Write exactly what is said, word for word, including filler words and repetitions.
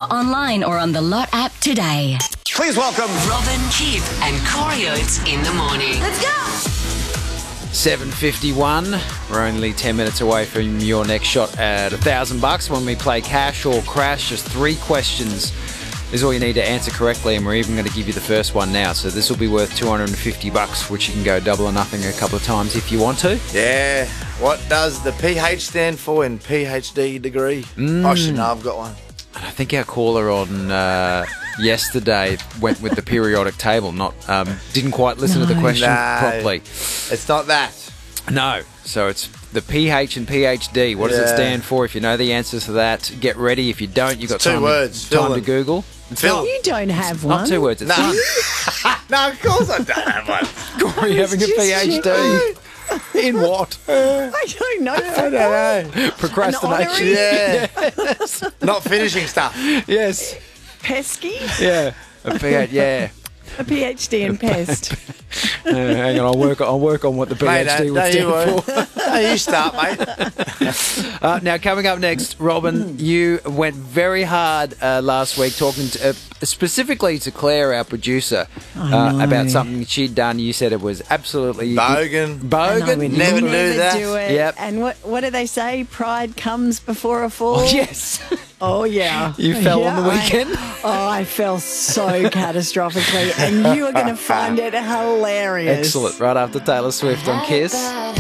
online or on the Lot app today. Please welcome Robin, Keith and Corey Oates in the morning. Let's go! seven fifty-one. We're only ten minutes away from your next shot at a thousand bucks when we play Cash or Crash. Just three questions is all you need to answer correctly, and we're even going to give you the first one now. So this will be worth two hundred fifty bucks, which you can go double or nothing a couple of times if you want to. Yeah. What does the P H stand for in PhD degree? Mm. I should know. I've got one. I think our caller on uh, yesterday went with the periodic table. Not um, didn't quite listen No. to the question No. properly. It's not that. No. So it's the P H and PhD. What does it Yeah. stand for? If you know the answers to that, get ready. If you don't, you've got It's two time, words. To, Fill time to them. Google. Phil. You don't have It's one. not two words. It's No. one. No, of course I don't have one. Corey having a just PhD. In what? I don't know. I don't know. Procrastination. Yeah. Not finishing stuff. Yes. Pesky? Yeah. A PhD. Yeah. A PhD in pest. Uh, hang on. I'll work. I'll work on what the Mate, PhD don't, would don't you stand worry. for. No, you start, mate. Uh, now, coming up next, Robin, you went very hard uh, last week talking to, uh, specifically to Claire, our producer, uh, know. about something she'd done. You said it was absolutely Bogan. Bogan. I know, we'd Never never do that. do it. Yep. And what what do they say? Pride comes before a fall. Oh, yes. Oh, yeah. You fell Yeah, on the I- weekend? oh, I fell so catastrophically, and you are going to find it hilarious. Excellent. Right after Taylor Swift on Kiss.